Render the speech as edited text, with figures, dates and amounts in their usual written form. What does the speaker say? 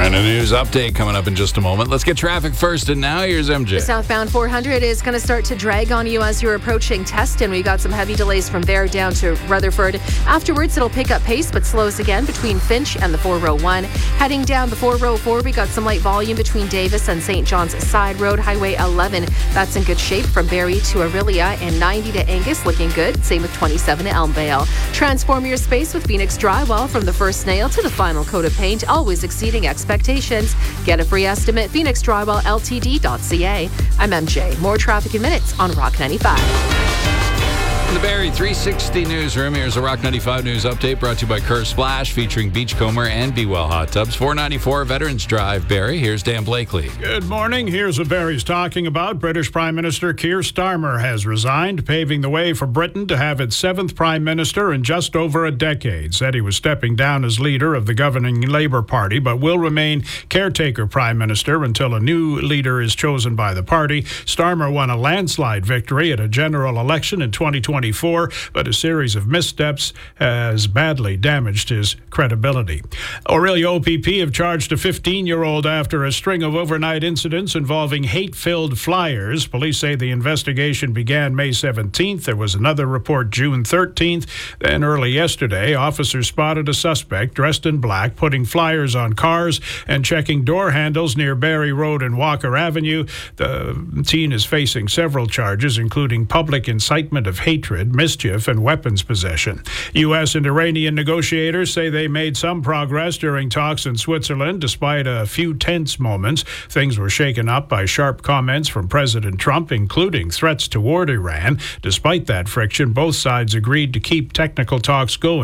And a news update coming up in just a moment. Let's get traffic first, and now here's MJ. Southbound 400 is going to start to drag on you as you're approaching Teston. We got some heavy delays from there down to Rutherford. Afterwards, it'll pick up pace, but slows again between Finch and the 401. Heading down the 404, we got some light volume between Davis and St. John's Side Road. Highway 11, that's in good shape from Barrie to Aurelia, and 90 to Angus, looking good. Same with 27 to Elmvale. Transform your space with Phoenix Drywall, from the first nail to the final coat of paint, always exceeding expectations. Get a free estimate, phoenixdrywallltd.ca. I'm MJ. More traffic in minutes on Rock 95. In the Barrie 360 newsroom, here's a Rock 95 news update brought to you by Kerr Splash, featuring Beachcomber and Be Well Hot Tubs. 494 Veterans Drive, Barrie. Here's Dan Blakely. Good morning. Here's what Barrie's talking about. British Prime Minister Keir Starmer has resigned, paving the way for Britain to have its 7th Prime Minister in just over a decade. Said he was stepping down as leader of the governing Labour Party, but will remain caretaker Prime Minister until a new leader is chosen by the party. Starmer won a landslide victory at a general election in 2024, but a series of missteps has badly damaged his credibility. Orillia OPP have charged a 15-year-old after a string of overnight incidents involving hate-filled flyers. Police say the investigation began May 17th. There was another report June 13th. Then early yesterday, officers spotted a suspect dressed in black putting flyers on cars and checking door handles near Barrie Road and Walker Avenue. The teen is facing several charges, including public incitement of hatred, mischief, and weapons possession. U.S. and Iranian negotiators say they made some progress during talks in Switzerland, despite a few tense moments. Things were shaken up by sharp comments from President Trump, including threats toward Iran. Despite that friction, both sides agreed to keep technical talks going.